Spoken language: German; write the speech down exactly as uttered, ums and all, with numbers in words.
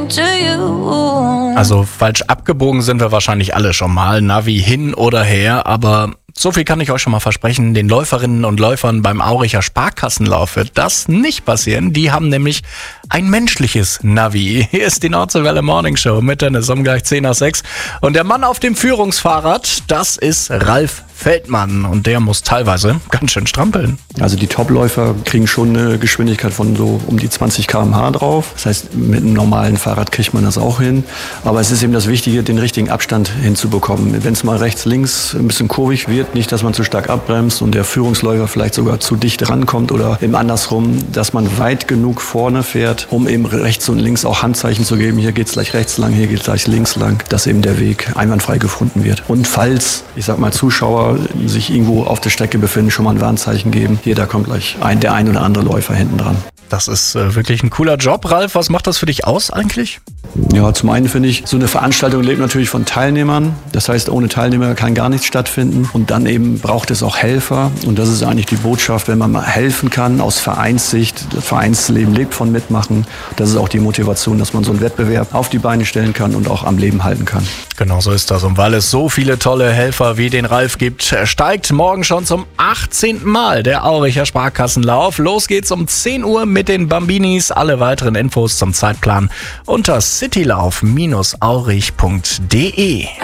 to you. Also falsch abgebogen sind wir wahrscheinlich alle schon mal, Navi hin oder her, aber so viel kann ich euch schon mal versprechen, den Läuferinnen und Läufern beim Auricher Sparkassenlauf wird das nicht passieren. Die haben nämlich ein menschliches Navi. Hier ist die Nordseewelle Morning Show mit Dennis um gleich zehn nach sechs. Und der Mann auf dem Führungsfahrrad, das ist Ralf Feldmann und der muss teilweise ganz schön strampeln. Also die Topläufer kriegen schon eine Geschwindigkeit von so um die zwanzig Kilometer pro Stunde drauf. Das heißt, mit einem normalen Fahrrad kriegt man das auch hin. Aber es ist eben das Wichtige, den richtigen Abstand hinzubekommen. Wenn es mal rechts, links ein bisschen kurvig wird, nicht, dass man zu stark abbremst und der Führungsläufer vielleicht sogar zu dicht rankommt oder eben andersrum, dass man weit genug vorne fährt, um eben rechts und links auch Handzeichen zu geben. Hier geht's gleich rechts lang, hier geht's gleich links lang, dass eben der Weg einwandfrei gefunden wird. Und falls, ich sag mal, Zuschauer sich irgendwo auf der Strecke befinden, schon mal ein Warnzeichen geben. Hier, da kommt gleich ein, der ein oder andere Läufer hinten dran. Das ist äh, wirklich ein cooler Job, Ralf. Was macht das für dich aus eigentlich? Ja, zum einen finde ich, so eine Veranstaltung lebt natürlich von Teilnehmern. Das heißt, ohne Teilnehmer kann gar nichts stattfinden. Und dann eben braucht es auch Helfer. Und das ist eigentlich die Botschaft, wenn man mal helfen kann aus Vereinssicht. Das Vereinsleben lebt von Mitmachen. Das ist auch die Motivation, dass man so einen Wettbewerb auf die Beine stellen kann und auch am Leben halten kann. Genau so ist das. Und weil es so viele tolle Helfer wie den Ralf gibt, steigt morgen schon zum achtzehnten Mal der Auricher Sparkassenlauf. Los geht's um zehn Uhr mit den Bambinis. Alle weiteren Infos zum Zeitplan unter citylauf Bindestrich aurich punkt de.